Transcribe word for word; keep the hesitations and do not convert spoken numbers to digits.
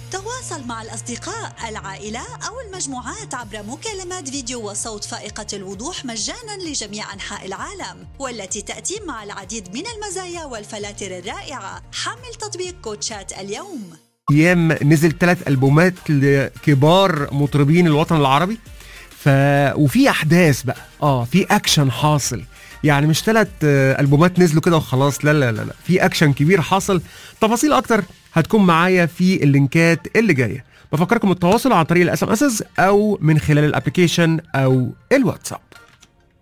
تواصل مع الأصدقاء، العائلة أو المجموعات عبر مكالمات فيديو وصوت فائقة الوضوح مجانا لجميع أنحاء العالم، والتي تأتي مع العديد من المزايا والفلاتر الرائعة. حمل تطبيق كوتشات اليوم. ايام نزل ثلاث البومات لكبار مطربين الوطن العربي، ف وفي احداث بقى، اه في اكشن حاصل، يعني مش ثلاث البومات نزلوا كده وخلاص، لا لا لا لا، في اكشن كبير حاصل. تفاصيل اكتر هتكون معايا في اللينكات اللي جايه. بفكركم التواصل عن طريق الاس ام اس او من خلال الابلكيشن او الواتساب.